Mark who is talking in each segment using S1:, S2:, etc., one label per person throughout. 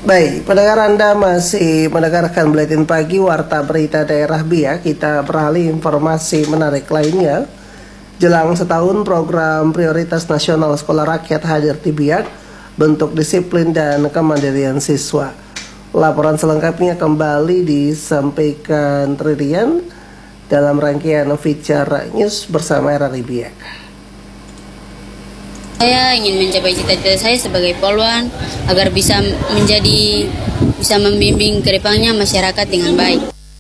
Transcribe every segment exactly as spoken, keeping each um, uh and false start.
S1: Baik, pendengar Anda masih mendengarkan Buletin Pagi Warta Berita Daerah Biak. Kita beralih informasi menarik lainnya. Jelang setahun program prioritas nasional sekolah rakyat hadir di Biak, bentuk disiplin dan kemandirian siswa. Laporan selengkapnya kembali disampaikan Tririan dalam rangkaian feature news bersama R R I Biak.
S2: Saya ingin mencapai cita-cita saya sebagai poluan agar bisa menjadi bisa membimbing ke depannya masyarakat dengan baik.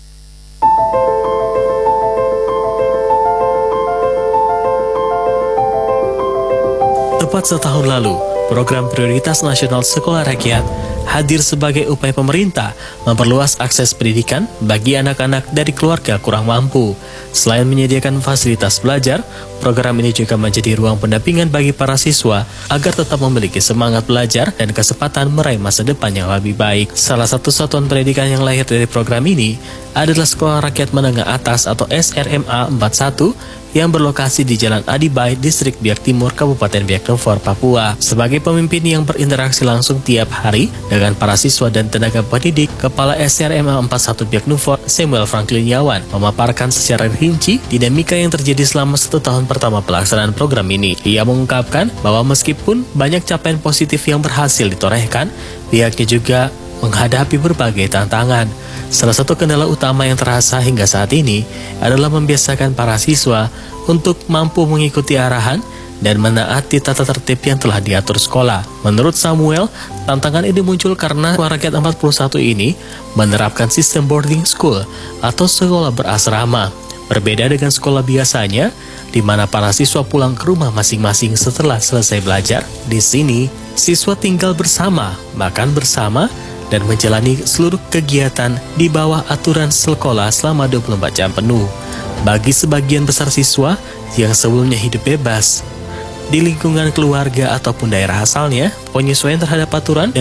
S3: Tepat setahun lalu, program prioritas nasional sekolah rakyat hadir sebagai upaya pemerintah memperluas akses pendidikan bagi anak-anak dari keluarga kurang mampu. Selain menyediakan fasilitas belajar, program ini juga menjadi ruang pendampingan bagi para siswa agar tetap memiliki semangat belajar dan kesempatan meraih masa depan yang lebih baik. Salah satu satuan pendidikan yang lahir dari program ini adalah Sekolah Rakyat Menengah Atas atau S R M A empat puluh satu yang berlokasi di Jalan Adibai, Distrik Biak Timur, Kabupaten Biak Numfor, Papua. Sebagai pemimpin yang berinteraksi langsung tiap hari dengan para siswa dan tenaga pendidik, Kepala S R M A empat puluh satu Biak Numfor, Samuel Franklin Yawan, memaparkan secara rinci dinamika yang terjadi selama satu tahun pertama pelaksanaan program ini. Ia mengungkapkan bahwa meskipun banyak capaian positif yang berhasil ditorehkan, pihaknya juga menghadapi berbagai tantangan. Salah satu kendala utama yang terasa hingga saat ini adalah membiasakan para siswa untuk mampu mengikuti arahan dan menaati tata tertib yang telah diatur sekolah. Menurut Samuel, tantangan ini muncul karena Sekolah Rakyat empat puluh satu ini menerapkan sistem boarding school atau sekolah berasrama. Berbeda dengan sekolah biasanya, di mana para siswa pulang ke rumah masing-masing setelah selesai belajar. Di sini, siswa tinggal bersama, makan bersama, dan menjalani seluruh kegiatan di bawah aturan sekolah selama dua puluh empat jam penuh. Bagi sebagian besar siswa yang sebelumnya hidup bebas di lingkungan keluarga ataupun daerah asalnya, penyesuaian terhadap aturan